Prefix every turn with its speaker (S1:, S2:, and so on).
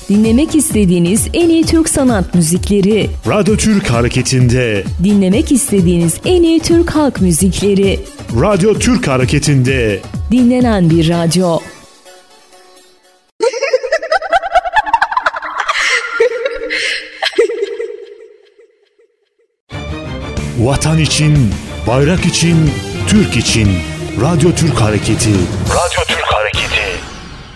S1: Dinlemek istediğiniz en iyi Türk sanat müzikleri.
S2: Radyo Türk Hareketi'nde.
S1: Dinlemek istediğiniz en iyi Türk halk müzikleri.
S2: Radyo Türk Hareketi'nde.
S1: Dinlenen bir radyo.
S2: Vatan için, bayrak için, Türk için. Radyo Türk Hareketi. Radyo Türk Hareketi.